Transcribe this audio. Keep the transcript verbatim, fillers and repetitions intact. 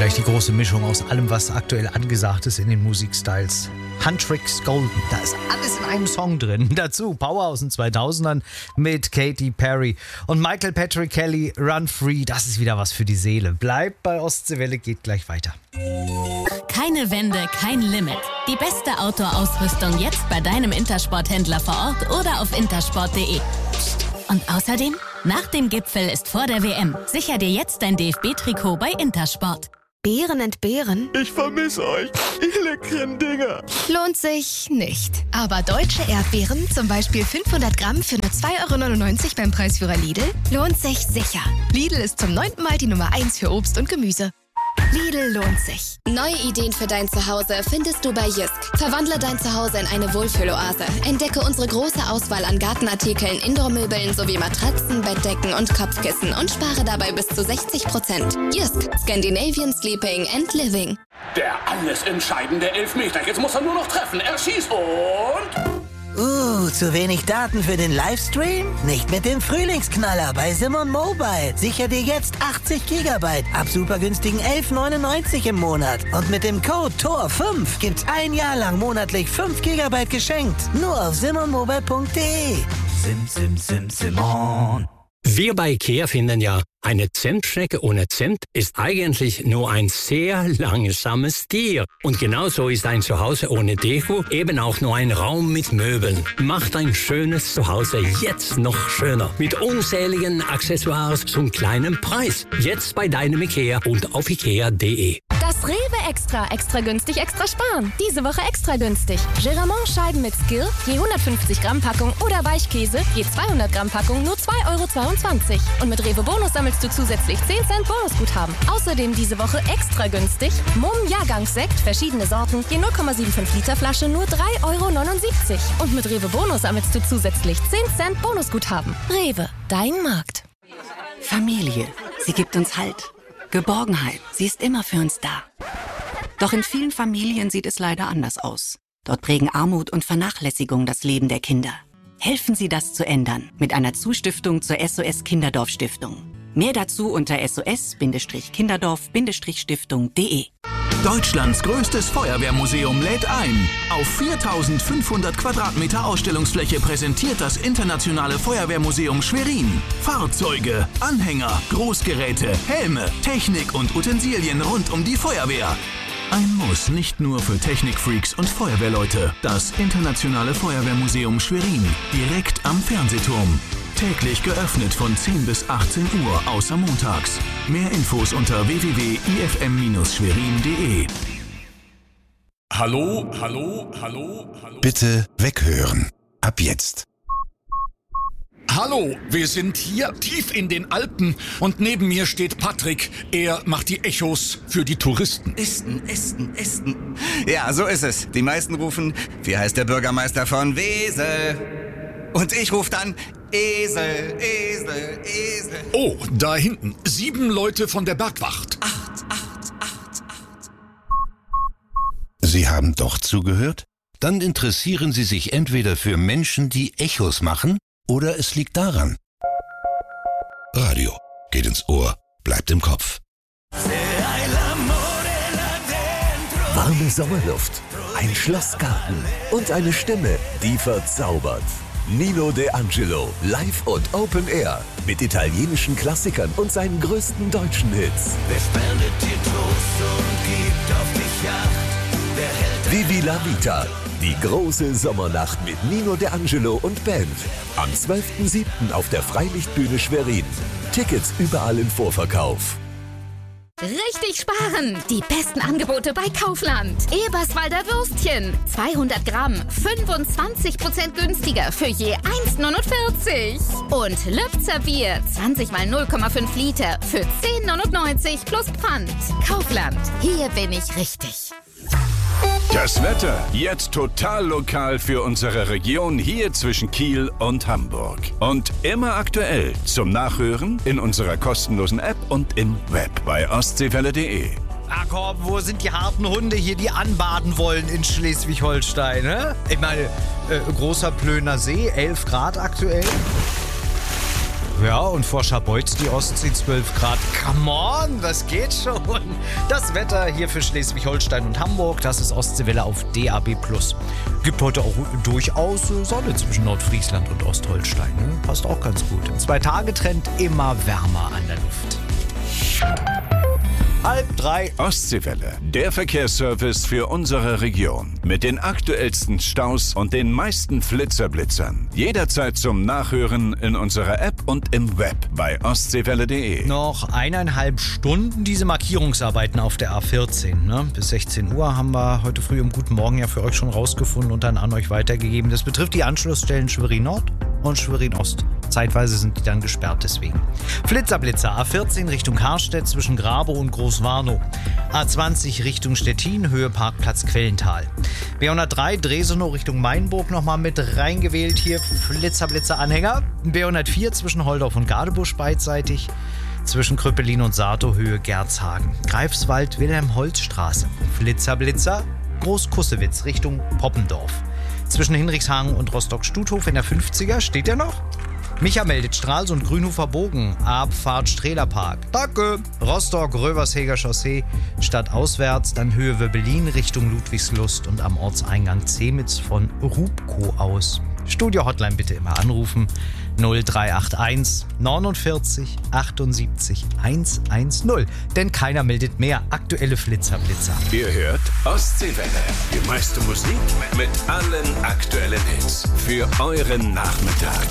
gleich die große Mischung aus allem, was aktuell angesagt ist in den Musikstyles. Huntrix Golden, da ist alles in einem Song drin. Dazu Power aus den zweitausendern mit Katy Perry und Michael Patrick Kelly, Run Free, das ist wieder was für die Seele. Bleibt bei Ostseewelle, geht gleich weiter. Keine Wände, kein Limit. Die beste Outdoor-Ausrüstung jetzt bei deinem Intersport-Händler vor Ort oder auf intersport punkt de. Psst. Und außerdem, nach dem Gipfel ist vor der W M. Sicher dir jetzt dein D F B-Trikot bei Intersport. Beeren entbehren? Ich vermisse euch, ihr leckeren Dinger. Lohnt sich nicht. Aber deutsche Erdbeeren, zum Beispiel fünfhundert Gramm für nur zwei Euro neunundneunzig beim Preisführer Lidl, lohnt sich sicher. Lidl ist zum neunten Mal die Nummer eins für Obst und Gemüse. Lidl lohnt sich. Neue Ideen für dein Zuhause findest du bei Jysk. Verwandle dein Zuhause in eine Wohlfühloase. Entdecke unsere große Auswahl an Gartenartikeln, Indoormöbeln sowie Matratzen, Bettdecken und Kopfkissen und spare dabei bis zu sechzig Prozent. Jysk, Scandinavian Sleeping and Living. Der alles entscheidende Elfmeter. Jetzt muss er nur noch treffen. Er schießt und... Uh, zu wenig Daten für den Livestream? Nicht mit dem Frühlingsknaller bei Simon Mobile. Sicher dir jetzt achtzig Gigabyte ab super günstigen elf neunundneunzig im Monat. Und mit dem Code T O R fünf gibt's ein Jahr lang monatlich fünf Gigabyte geschenkt. Nur auf simon mobile punkt de. Sim, sim, sim, Simon. Wir bei IKEA finden ja, eine Zentschnecke ohne Zimt ist eigentlich nur ein sehr langsames Tier. Und genauso ist ein Zuhause ohne Deko eben auch nur ein Raum mit Möbeln. Macht ein schönes Zuhause jetzt noch schöner. Mit unzähligen Accessoires zum kleinen Preis. Jetzt bei deinem IKEA und auf ikea punkt de. Das Rewe Extra. Extra günstig, extra sparen. Diese Woche extra günstig. Geramont-Scheiben mit Skill, je hundertfünfzig Gramm Packung oder Weichkäse, je zweihundert Gramm Packung, nur zwei Euro zweiundzwanzig. Und mit Rewe Bonus sammelst du zusätzlich zehn Cent Bonusguthaben. Außerdem diese Woche extra günstig. Mumm Jahrgangssekt, verschiedene Sorten, je null Komma fünfundsiebzig Liter Flasche, nur drei Euro neunundsiebzig. Und mit Rewe Bonus sammelst du zusätzlich zehn Cent Bonusguthaben. Rewe, dein Markt. Familie, sie gibt uns Halt. Geborgenheit, sie ist immer für uns da. Doch in vielen Familien sieht es leider anders aus. Dort prägen Armut und Vernachlässigung das Leben der Kinder. Helfen Sie, das zu ändern mit einer Zustiftung zur S O S Kinderdorf Stiftung. Mehr dazu unter s o s kinderdorf stiftung punkt de. Deutschlands größtes Feuerwehrmuseum lädt ein. Auf viertausendfünfhundert Quadratmeter Ausstellungsfläche präsentiert das Internationale Feuerwehrmuseum Schwerin Fahrzeuge, Anhänger, Großgeräte, Helme, Technik und Utensilien rund um die Feuerwehr. Ein Muss nicht nur für Technikfreaks und Feuerwehrleute. Das Internationale Feuerwehrmuseum Schwerin, direkt am Fernsehturm. Täglich geöffnet von zehn bis achtzehn Uhr, außer montags. Mehr Infos unter w w w punkt i f m schwerin punkt de. Hallo, hallo, hallo, hallo. Bitte weghören. Ab jetzt. Hallo, wir sind hier tief in den Alpen und neben mir steht Patrick. Er macht die Echos für die Touristen. Esten, Esten, Esten. Ja, so ist es. Die meisten rufen, wie heißt der Bürgermeister von Wesel? Und ich rufe dann, Esel, Esel, Esel. Oh, da hinten. Sieben Leute von der Bergwacht. Acht, acht, acht, acht. Sie haben doch zugehört? Dann interessieren Sie sich entweder für Menschen, die Echos machen, oder es liegt daran. Radio geht ins Ohr, bleibt im Kopf. Warme Sommerluft, ein Schlossgarten und eine Stimme, die verzaubert. Nino D'Angelo, live und Open Air, mit italienischen Klassikern und seinen größten deutschen Hits. Wer spendet dir Trost und gibt auf dich Acht? Wer hält Vivi la Vita, die große Sommernacht mit Nino D'Angelo und Band. Am zwölften siebten auf der Freilichtbühne Schwerin. Tickets überall im Vorverkauf. Richtig sparen! Die besten Angebote bei Kaufland. Eberswalder Würstchen. zweihundert Gramm. fünfundzwanzig Prozent günstiger für je eins neunundvierzig. Und Lübzer Bier. zwanzig mal null Komma fünf Liter für zehn neunundneunzig plus Pfand. Kaufland. Hier bin ich richtig. Das Wetter jetzt total lokal für unsere Region hier zwischen Kiel und Hamburg. Und immer aktuell zum Nachhören in unserer kostenlosen App und im Web bei ostseewelle punkt de. Ah komm, wo sind die harten Hunde hier, die anbaden wollen in Schleswig-Holstein? Ne? Ich meine, äh, großer Plöner See, elf Grad aktuell. Ja, und vor Scharbeutz die Ostsee zwölf Grad. Come on, das geht schon. Das Wetter hier für Schleswig-Holstein und Hamburg, das ist Ostseewelle auf D A B plus. Gibt heute auch durchaus Sonne zwischen Nordfriesland und Ostholstein. Ne? Passt auch ganz gut. Im Zwei-Tage-Trend immer wärmer an der Luft. Halb drei. Ostseewelle, der Verkehrsservice für unsere Region. Mit den aktuellsten Staus und den meisten Flitzerblitzern. Jederzeit zum Nachhören in unserer App und im Web bei ostseewelle punkt de. Noch eineinhalb Stunden diese Markierungsarbeiten auf der A vierzehn. Ne? Bis sechzehn Uhr haben wir heute früh im Guten Morgen ja für euch schon rausgefunden und dann an euch weitergegeben. Das betrifft die Anschlussstellen Schwerin Nord und Schwerin Ost. Zeitweise sind die dann gesperrt deswegen. Flitzerblitzer, A vierzehn Richtung Karstedt zwischen Grabe und Großwarnow. A zwanzig Richtung Stettin, Höhe Parkplatz Quellental. B hundertdrei Dresenow Richtung Mainburg nochmal mit reingewählt hier. Flitzerblitzer-Anhänger. B hundertvier zwischen Holdorf und Gadebusch beidseitig. Zwischen Krüppelin und Sato, Höhe Gerzhagen. Greifswald, Wilhelm-Holz-Straße. Flitzerblitzer, Großkussewitz Richtung Poppendorf. Zwischen Hinrichshagen und Rostock-Stuthof in der fünfziger steht er noch. Micha meldet Stralsund, Grünhofer Bogen, Abfahrt Strehlerpark. Danke. Rostock, Röversheger Chaussee, stadtauswärts, dann Höhe Wöbbelin Richtung Ludwigslust und am Ortseingang Zemitz von Rubko aus. Studio-Hotline bitte immer anrufen. null drei acht eins neunundvierzig achtundsiebzig hundertzehn. Denn keiner meldet mehr aktuelle Flitzerblitzer. Ihr hört Ostseewelle. Die meiste Musik mit allen aktuellen Hits. Für euren Nachmittag.